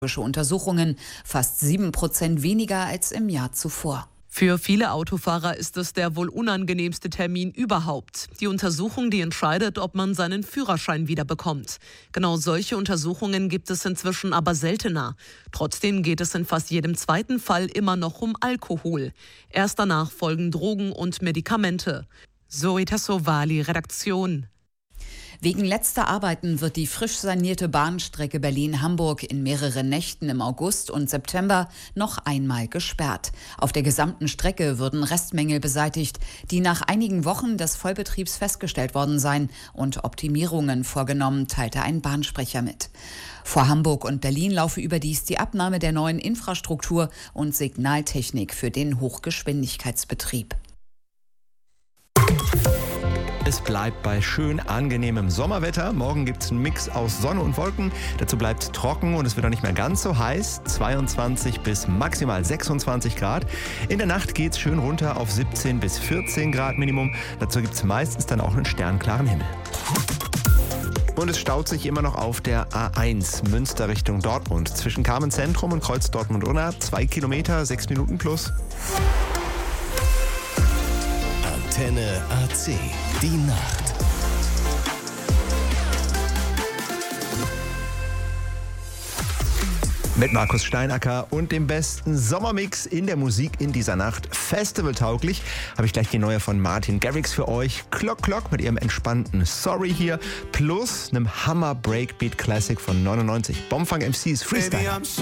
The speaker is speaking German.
Untersuchungen, fast 7% weniger als im Jahr zuvor. Für viele Autofahrer ist es der wohl unangenehmste Termin überhaupt. Die Untersuchung, die entscheidet, ob man seinen Führerschein wiederbekommt. Genau solche Untersuchungen gibt es inzwischen aber seltener. Trotzdem geht es in fast jedem zweiten Fall immer noch um Alkohol. Erst danach folgen Drogen und Medikamente. Zoe Tassovali, Redaktion. Wegen letzter Arbeiten wird die frisch sanierte Bahnstrecke Berlin-Hamburg in mehreren Nächten im August und September noch einmal gesperrt. Auf der gesamten Strecke würden Restmängel beseitigt, die nach einigen Wochen des Vollbetriebs festgestellt worden seien und Optimierungen vorgenommen, teilte ein Bahnsprecher mit. Vor Hamburg und Berlin laufe überdies die Abnahme der neuen Infrastruktur und Signaltechnik für den Hochgeschwindigkeitsbetrieb. Es bleibt bei schön angenehmem Sommerwetter. Morgen gibt es einen Mix aus Sonne und Wolken. Dazu bleibt es trocken und es wird auch nicht mehr ganz so heiß. 22 bis maximal 26 Grad. In der Nacht geht es schön runter auf 17 bis 14 Grad Minimum. Dazu gibt es meistens dann auch einen sternklaren Himmel. Und es staut sich immer noch auf der A1 Münster Richtung Dortmund. Zwischen Kamenz-Zentrum und Kreuz Dortmund-Unna 2 Kilometer, 6 Minuten plus. Antenne AC, die Nacht. Mit Markus Steinacker und dem besten Sommermix in der Musik in dieser Nacht. Festivaltauglich habe ich gleich die neue von Martin Garrix für euch. Clock Clock mit ihrem entspannten Sorry hier. Plus einem Hammer Breakbeat Classic von 99. Bombfunk MCs Freestyle.